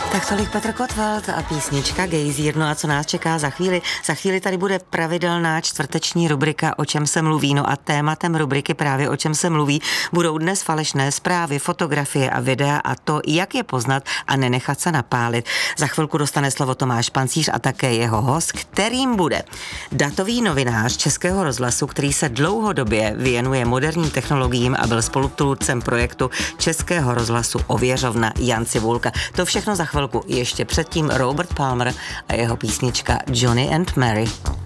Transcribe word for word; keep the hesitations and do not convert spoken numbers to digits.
Tak tolik Petr Kotvald a písnička Gejzír. No a co nás čeká za chvíli? Za chvíli tady bude pravidelná čtvrteční rubrika O čem se mluví. No a tématem rubriky právě O čem se mluví budou dnes falešné zprávy, fotografie a videa a to, jak je poznat a nenechat se napálit. Za chvilku dostane slovo Tomáš Pancíř a také jeho host, kterým bude datový novinář Českého rozhlasu, který se dlouhodobě věnuje moderním technologiím a byl spolutvůrcem projektu Českého rozhlasu Ověřovna Jan Cibulka. To všechno za chvilku. Ještě předtím Robert Palmer a jeho písnička Johnny and Mary.